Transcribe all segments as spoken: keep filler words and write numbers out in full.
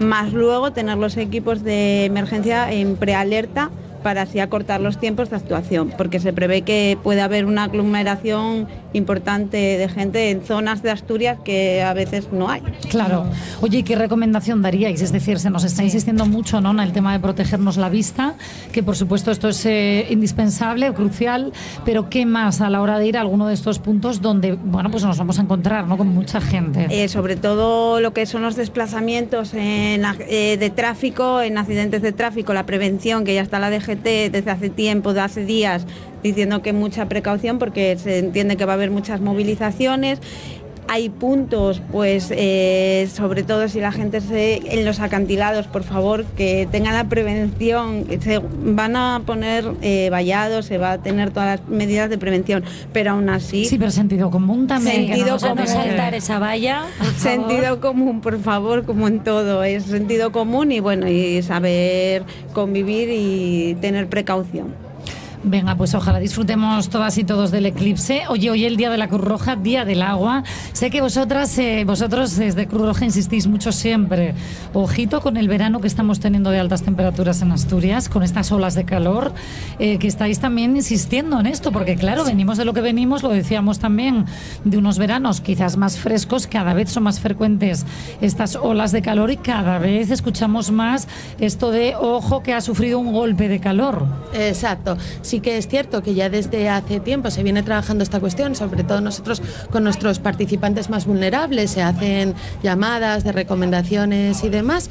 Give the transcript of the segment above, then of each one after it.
más luego tener los equipos de emergencia en prealerta para así acortar los tiempos de actuación, porque se prevé que puede haber una aglomeración importante de gente en zonas de Asturias que a veces no hay. Claro. Oye, ¿y qué recomendación daríais? Es decir, se nos está insistiendo mucho, ¿no?, en el tema de protegernos la vista, que por supuesto esto es eh, indispensable, crucial, pero ¿qué más a la hora de ir a alguno de estos puntos donde, bueno, pues nos vamos a encontrar, ¿no?, con mucha gente? Eh, sobre todo lo que son los desplazamientos en, eh, de tráfico, en accidentes de tráfico, la prevención, que ya está la D G T desde hace tiempo, de hace días, diciendo que mucha precaución porque se entiende que va a haber muchas movilizaciones. Hay puntos, pues, eh, sobre todo si la gente se, en los acantilados, por favor, que tengan la prevención. Se van a poner eh, vallados, se va a tener todas las medidas de prevención, pero aún así... Sí, pero sentido común también. Sentido que no común. saltar esa valla, por favor. Sentido común, por favor, como en todo. Es sentido común y, bueno, y saber convivir y tener precaución. Venga, pues ojalá disfrutemos todas y todos del eclipse. Oye, hoy el Día de la Cruz Roja, Día del Agua. Sé que vosotras, eh, vosotros desde Cruz Roja insistís mucho siempre. Ojito con el verano que estamos teniendo de altas temperaturas en Asturias, con estas olas de calor, eh, que estáis también insistiendo en esto, porque claro, venimos de lo que venimos, lo decíamos también, de unos veranos quizás más frescos, cada vez son más frecuentes estas olas de calor y cada vez escuchamos más esto de, ojo, que ha sufrido un golpe de calor. Exacto. Sí que es cierto que ya desde hace tiempo se viene trabajando esta cuestión, sobre todo nosotros con nuestros participantes más vulnerables, se hacen llamadas de recomendaciones y demás,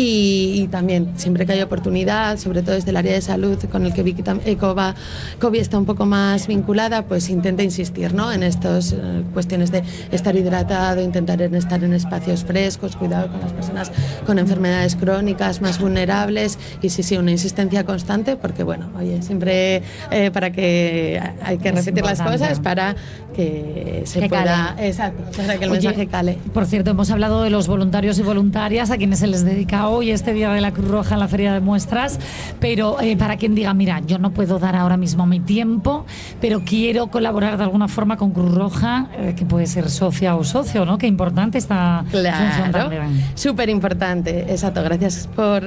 y, y también siempre que hay oportunidad, sobre todo desde el área de salud con el que Vicky eh, Cova, Covi está un poco más vinculada, pues intenta insistir, ¿no?, en estas eh, cuestiones de estar hidratado, intentar en estar en espacios frescos, cuidado con las personas con enfermedades crónicas más vulnerables, y sí, sí, una insistencia constante, porque bueno, oye, siempre Eh, para que hay que repetir las cosas para que se que pueda, cale. exacto, para que el Oye, mensaje cale. Por cierto, hemos hablado de los voluntarios y voluntarias a quienes se les dedica hoy este Día de la Cruz Roja en la Feria de Muestras, pero eh, para quien diga, mira, yo no puedo dar ahora mismo mi tiempo, pero quiero colaborar de alguna forma con Cruz Roja, eh, que puede ser socia o socio, ¿no? Qué importante esta función Claro, también. súper importante, exacto. Gracias por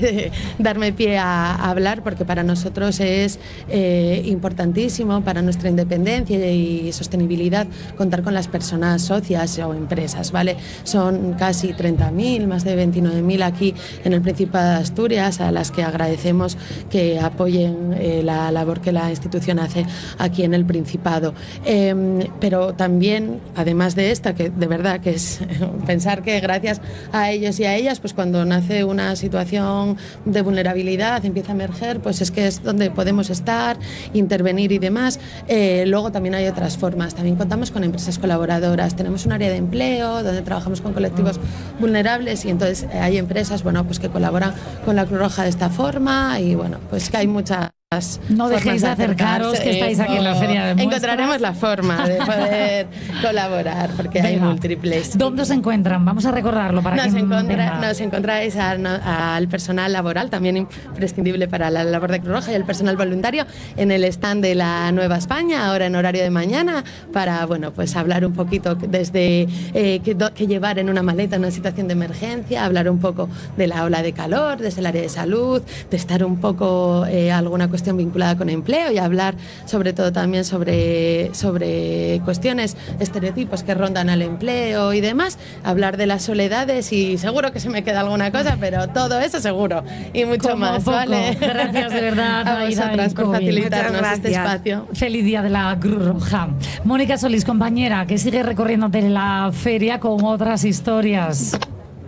darme pie a, a hablar, porque para nosotros es eh, importantísimo para nuestra independencia y sostenibilidad contar con las personas socias o empresas, ¿vale? Son casi treinta mil, más de veintinueve mil aquí en el Principado de Asturias, a las que agradecemos que apoyen eh, la labor que la institución hace aquí en el Principado. Eh, pero también, además de esta, que de verdad que es pensar que gracias a ellos y a ellas, pues cuando nace una situación de vulnerabilidad, empieza a emerger, pues es que es donde podemos estar, intervenir y demás. Eh, luego también hay otras formas. También contamos con empresas colaboradoras. Tenemos un área de empleo donde trabajamos con colectivos vulnerables, y entonces eh, hay empresas, bueno, pues que colaboran con la Cruz Roja de esta forma, y bueno, pues que hay muchas... No dejéis de acercaros, que estáis aquí en la Feria de Muestras. Encontraremos la forma de poder colaborar, porque Venga. hay múltiples. ¿Dónde os encuentran? Vamos a recordarlo para Nos, quien encontra, venga. nos encontráis a, no, al personal laboral, también imprescindible para la labor de Cruz Roja, y el personal voluntario en el stand de la Nueva España, ahora en horario de mañana, para bueno, pues hablar un poquito desde eh, qué, qué llevar en una maleta en una situación de emergencia, hablar un poco de la ola de calor, desde el área de salud, de estar un poco eh, alguna cuestión vinculada con empleo, y hablar sobre todo también sobre, sobre cuestiones, estereotipos que rondan al empleo y demás, hablar de las soledades, y seguro que se me queda alguna cosa, pero todo eso seguro y mucho Como más, poco. ¿vale? Gracias de verdad a vosotras por facilitarnos este espacio. Feliz Día de la Cruz Roja. Mónica Solís, compañera, que sigue recorriéndote la feria con otras historias.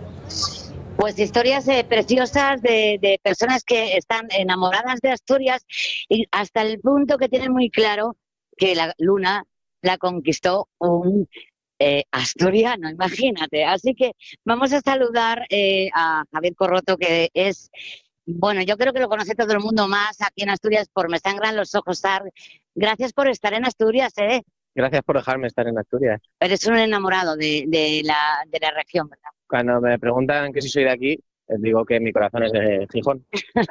Pues historias eh, preciosas de, de personas que están enamoradas de Asturias, y hasta el punto que tienen muy claro que la luna la conquistó un eh, asturiano, imagínate. Así que vamos a saludar eh, a Javier Corroto, que es, bueno, yo creo que lo conoce todo el mundo más aquí en Asturias por Me Sangran los Ojos. Sar. Gracias por estar en Asturias, ¿eh? Gracias por dejarme estar en Asturias. Eres un enamorado de, de, la, de la región, ¿verdad? Cuando me preguntan que si soy de aquí, les digo que mi corazón es de Gijón.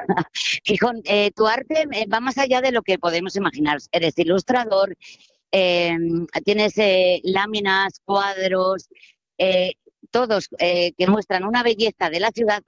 Gijón, eh, tu arte eh, va más allá de lo que podemos imaginar. Eres ilustrador, eh, tienes eh, láminas, cuadros, eh, todos eh, que muestran una belleza de la ciudad